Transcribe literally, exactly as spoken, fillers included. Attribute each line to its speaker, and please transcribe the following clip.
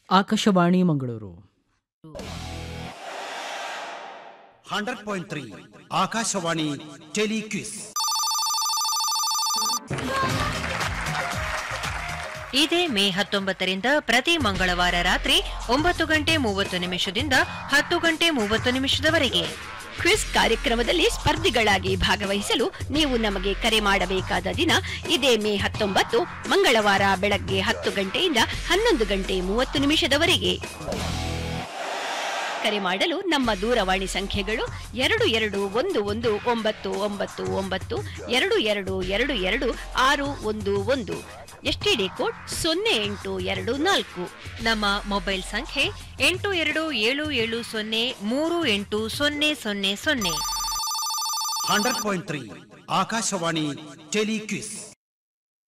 Speaker 1: Akashvani Mangaluru
Speaker 2: hundred point three Akashvani ಟೆಲಿಕ್ವಿಸ್.
Speaker 3: ಇದೇ ಮೇ ಹತ್ತೊಂಬತ್ತರಿಂದ ಪ್ರತಿ ಮಂಗಳವಾರ ರಾತ್ರಿ ಒಂಬತ್ತು ಗಂಟೆ ಮೂವತ್ತು ನಿಮಿಷದಿಂದ ಹತ್ತು ಗಂಟೆ ಮೂವತ್ತು ನಿಮಿಷದವರೆಗೆ
Speaker 4: ಕ್ವಿಜ್ ಕಾರ್ಯಕ್ರಮದಲ್ಲಿ ಸ್ಪರ್ಧಿಗಳಾಗಿ ಭಾಗವಹಿಸಲು ನೀವು ನಮಗೆ ಕರೆ ಮಾಡಬೇಕಾದ ದಿನ ಇದೇ ಮೇ ಹತ್ತೊಂಬತ್ತು ಮಂಗಳವಾರ ಬೆಳಗ್ಗೆ ಹತ್ತು ಗಂಟೆಯಿಂದ ಹನ್ನೊಂದು ಗಂಟೆ ಮೂವತ್ತು ನಿಮಿಷದವರೆಗೆ. ಕರೆ ಮಾಡಲು ನಮ್ಮ ದೂರವಾಣಿ ಸಂಖ್ಯೆಗಳು ಎರಡು ಎರಡು ಒಂದು ಒಂದು ಒಂಬತ್ತು ಒಂಬತ್ತು ಒಂಬತ್ತು ಎರಡು ಎರಡು ಎರಡು ಎರಡು ಆರು ಒಂದು ಒಂದು, ಎಸ್ಟಿಡಿ ಕೋಡ್ ಸೊನ್ನೆ ಎಂಟು ಎರಡು ನಾಲ್ಕು.
Speaker 3: ನಮ್ಮ ಮೊಬೈಲ್ ಸಂಖ್ಯೆ ಎಂಟು ಎರಡು ಏಳು ಏಳು ಸೊನ್ನೆ ಮೂರು ಎಂಟು ಸೊನ್ನೆ ಸೊನ್ನೆ ಸೊನ್ನೆ.
Speaker 2: Hundred point three Akashvani ಟೆಲಿಕ್ವಿಸ್.